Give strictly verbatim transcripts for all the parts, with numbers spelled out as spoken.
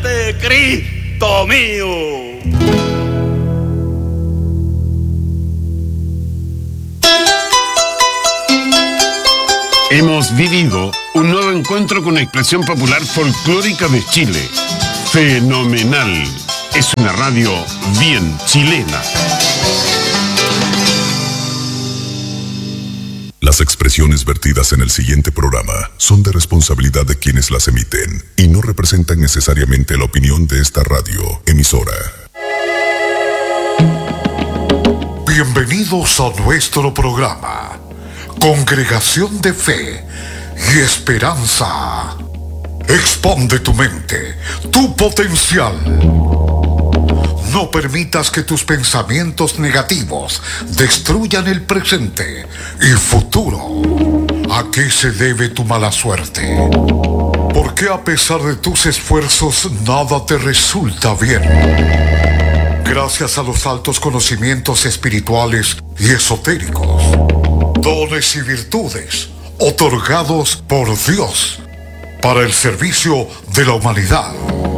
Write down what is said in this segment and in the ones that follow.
muerte, Cristo mío. Hemos vivido un nuevo encuentro con la expresión popular folclórica de Chile. Fenomenal. Es una radio bien chilena. Las expresiones vertidas en el siguiente programa son de responsabilidad de quienes las emiten y no representan necesariamente la opinión de esta radio emisora. Bienvenidos a nuestro programa, Congregación de Fe y Esperanza. Expande tu mente, tu potencial. No permitas que tus pensamientos negativos destruyan el presente y futuro. ¿A qué se debe tu mala suerte? ¿Por qué a pesar de tus esfuerzos nada te resulta bien? Gracias a los altos conocimientos espirituales y esotéricos, dones y virtudes otorgados por Dios para el servicio de la humanidad,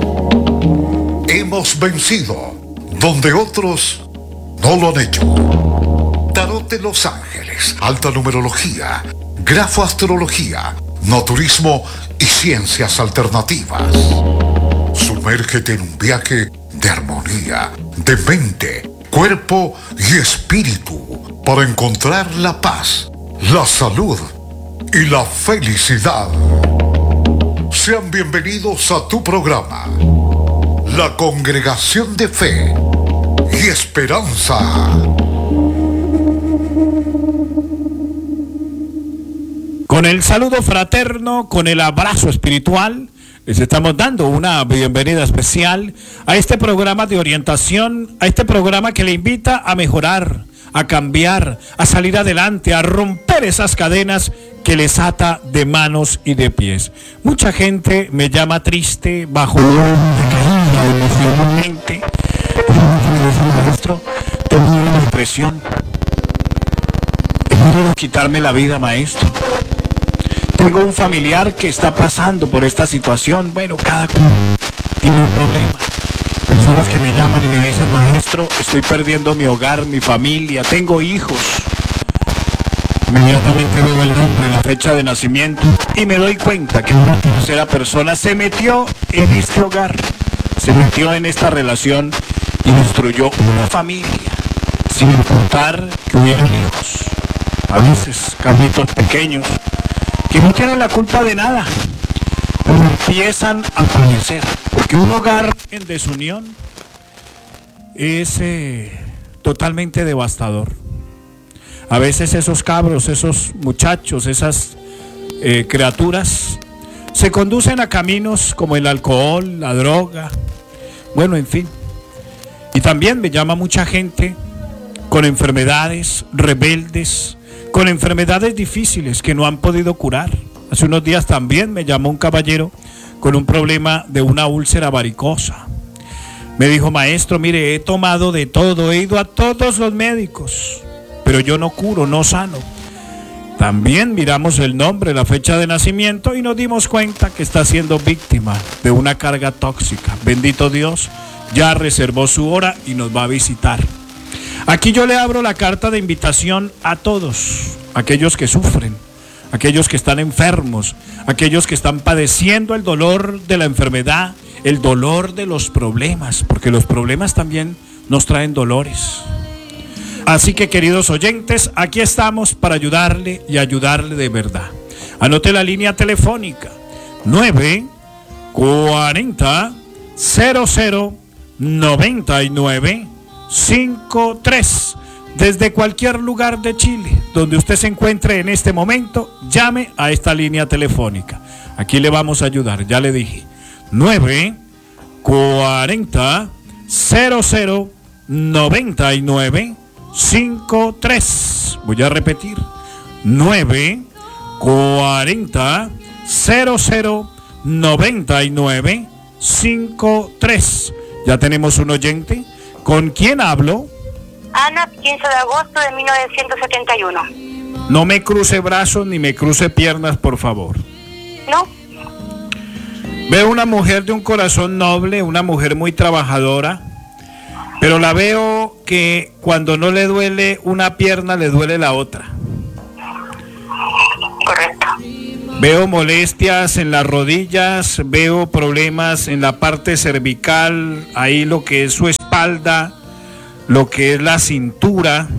hemos vencido donde otros no lo han hecho. Tarot de los Ángeles, alta numerología, grafoastrología, naturismo y ciencias alternativas. Sumérgete en un viaje de armonía, de mente, cuerpo y espíritu para encontrar la paz, la salud y la felicidad. Sean bienvenidos a tu programa, la Congregación de Fe y Esperanza. Con el saludo fraterno, con el abrazo espiritual, les estamos dando una bienvenida especial a este programa de orientación, a este programa que le invita a mejorar, a cambiar, a salir adelante, a romper esas cadenas que les ata de manos y de pies. Mucha gente me llama triste, bajo decaída emocionalmente. Maestro, tengo una depresión. He querido quitarme la vida, maestro. Tengo un familiar que está pasando por esta situación. Bueno, cada uno tiene un problema. Personas que me llaman y me dicen, maestro, estoy perdiendo mi hogar, mi familia, tengo hijos. Inmediatamente veo el nombre, la fecha de nacimiento y me doy cuenta que una tercera persona se metió en este hogar, se metió en esta relación y destruyó una familia, sin importar que hubieran hijos. A veces, carritos pequeños, que no tienen la culpa de nada, pero empiezan a fallecer, porque un hogar en desunión es eh, totalmente devastador. A veces esos cabros, esos muchachos, esas eh, criaturas se conducen a caminos como el alcohol, la droga, bueno, en fin. Y también me llama mucha gente con enfermedades rebeldes, con enfermedades difíciles que no han podido curar. Hace unos días también me llamó un caballero con un problema de una úlcera varicosa. Me dijo, maestro, mire, he tomado de todo, he ido a todos los médicos, pero yo no curo, no sano. También miramos el nombre, la fecha de nacimiento y nos dimos cuenta que está siendo víctima de una carga tóxica. Bendito Dios, ya reservó su hora y nos va a visitar. Aquí yo le abro la carta de invitación a todos, aquellos que sufren, aquellos que están enfermos, aquellos que están padeciendo el dolor de la enfermedad, el dolor de los problemas, porque los problemas también nos traen dolores. Así que, queridos oyentes, aquí estamos para ayudarle y ayudarle de verdad. Anote la línea telefónica nueve cuarenta cero cero noventa y nueve cincuenta y tres. Desde cualquier lugar de Chile donde usted se encuentre en este momento, llame a esta línea telefónica. Aquí le vamos a ayudar, ya le dije. nueve cuarenta cero cero noventa y nueve cincuenta y tres. Voy a repetir. nueve cuarenta cero cero noventa y nueve cincuenta y tres. Ya tenemos un oyente. ¿Con quién hablo? Ana, quince de agosto de mil novecientos setenta y uno. No me cruce brazos ni me cruce piernas, por favor. ¿No? Veo una mujer de un corazón noble, una mujer muy trabajadora, pero la veo que cuando no le duele una pierna, le duele la otra. Correcto. Veo molestias en las rodillas, veo problemas en la parte cervical, ahí lo que es su espalda, lo que es la cintura.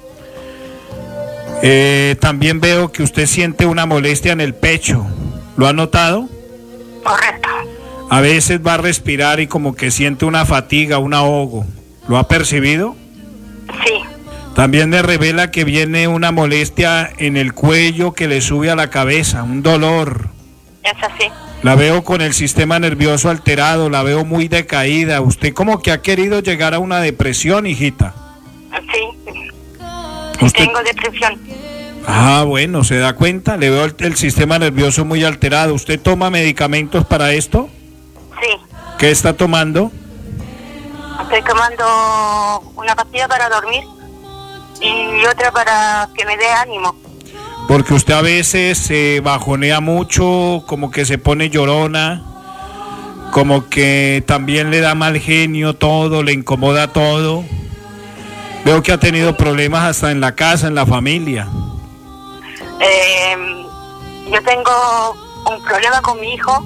Eh, también veo que usted siente una molestia en el pecho. ¿Lo ha notado? Correcto. A veces va a respirar y como que siente una fatiga, un ahogo. ¿Lo ha percibido? Sí. También me revela que viene una molestia en el cuello que le sube a la cabeza, un dolor. Es así. La veo con el sistema nervioso alterado, la veo muy decaída. Usted como que ha querido llegar a una depresión, hijita. Sí. ¿Usted? Tengo depresión. Ah, bueno, ¿se da cuenta? Le veo el, el sistema nervioso muy alterado. ¿Usted toma medicamentos para esto? Sí. ¿Qué está tomando? Estoy tomando una pastilla para dormir y otra para que me dé ánimo. Porque usted a veces se bajonea mucho, como que se pone llorona, como que también le da mal genio todo, le incomoda todo. Veo que ha tenido problemas hasta en la casa, en la familia. Eh, yo tengo un problema con mi hijo.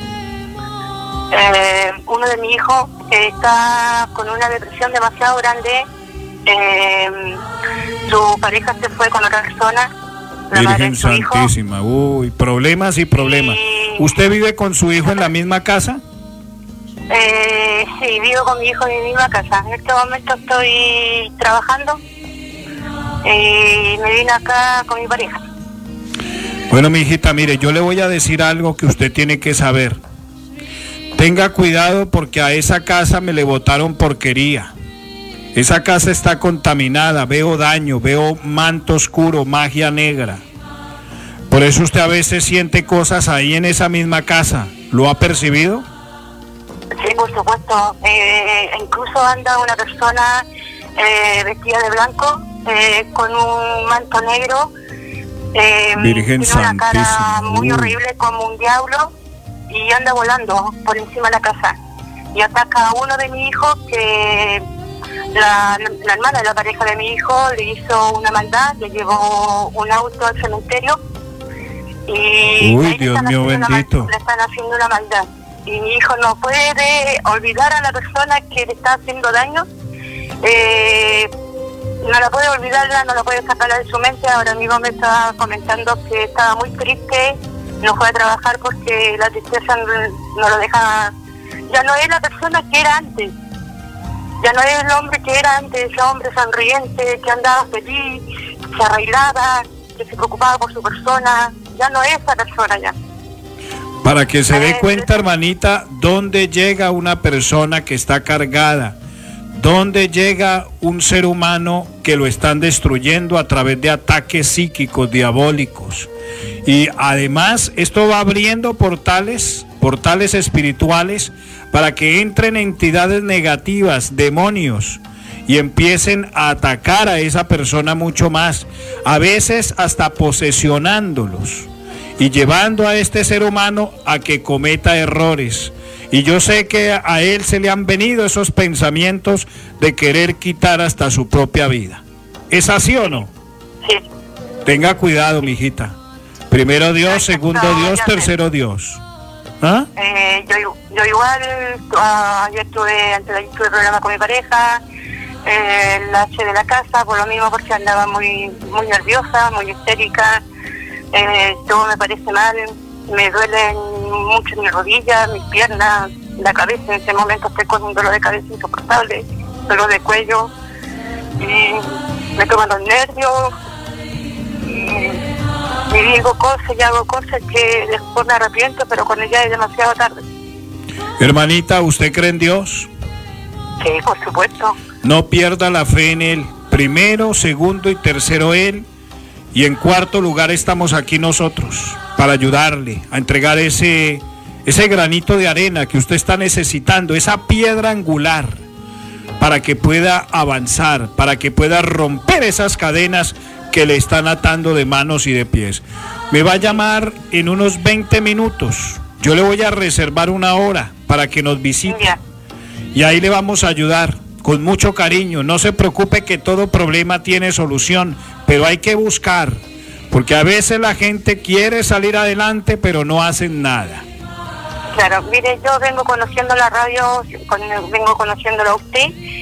Eh, uno de mis hijos que está con una depresión demasiado grande. Eh, su pareja se fue con otra persona. La madre Virgen de su hijo. Santísima, uy, problemas y problemas. Y- ¿Usted vive con su hijo en la misma casa? Eh, sí, vivo con mi hijo en mi misma casa. En este momento estoy trabajando y me vine acá con mi pareja. Bueno, mi hijita, mire, yo le voy a decir algo que usted tiene que saber. Tenga cuidado porque a esa casa me le botaron porquería. Esa casa está contaminada, veo daño, veo manto oscuro, magia negra. Por eso usted a veces siente cosas ahí en esa misma casa. ¿Lo ha percibido? Sí, por supuesto. Eh, incluso anda una persona eh, vestida de blanco eh, con un manto negro. Eh, Virgen tiene una cara Santísima, muy uy. horrible como un diablo y anda volando por encima de la casa. Y ataca a uno de mis hijos que la, la hermana de la pareja de mi hijo le hizo una maldad, le llevó un auto al cementerio y Uy, ahí le Dios están mío haciendo una bendito. mal- le están haciendo una maldad. Y mi hijo no puede olvidar a la persona que le está haciendo daño. Eh, no la puede olvidarla, no la puede sacarla de su mente. Ahora mismo me estaba comentando que estaba muy triste, no fue a trabajar porque la tristeza no, no lo deja. Ya no es la persona que era antes, ya no es el hombre que era antes, ese hombre sonriente, que andaba feliz, que se arreglaba, que se preocupaba por su persona. Ya no es esa persona ya. Para que se dé Eh, cuenta, hermanita, dónde llega una persona que está cargada, dónde llega un ser humano que lo están destruyendo a través de ataques psíquicos, diabólicos. Y además esto va abriendo portales, portales espirituales, para que entren entidades negativas, demonios, y empiecen a atacar a esa persona mucho más, a veces hasta posesionándolos y llevando a este ser humano a que cometa errores. Y yo sé que a él se le han venido esos pensamientos de querer quitar hasta su propia vida. ¿Es así o no? Sí. Tenga cuidado, mijita. Primero Dios, segundo Dios, tercero Dios. ¿Ah? Eh, yo, yo igual, uh, yo estuve, antes de ahí tuve problemas con mi pareja, eh, la eché de la casa por lo mismo porque andaba muy muy nerviosa, muy histérica, eh, todo me parece mal, me duelen mucho mis rodillas, mis piernas, la cabeza. En este momento estoy con un dolor de cabeza insoportable, dolor de cuello, y me toman los nervios, y, y digo cosas y hago cosas que después me arrepiento, pero cuando ya es demasiado tarde. Hermanita, ¿usted cree en Dios? Sí, por supuesto. No pierda la fe en Él. Primero, segundo y tercero Él. Y en cuarto lugar estamos aquí nosotros para ayudarle a entregar ese, ese granito de arena que usted está necesitando, esa piedra angular, para que pueda avanzar, para que pueda romper esas cadenas que le están atando de manos y de pies. Me va a llamar en unos veinte minutos Yo le voy a reservar una hora para que nos visite. Ya. Y ahí le vamos a ayudar con mucho cariño. No se preocupe que todo problema tiene solución, pero hay que buscar, porque a veces la gente quiere salir adelante, pero no hacen nada. Claro, mire, yo vengo conociendo la radio, con- vengo conociéndolo a usted,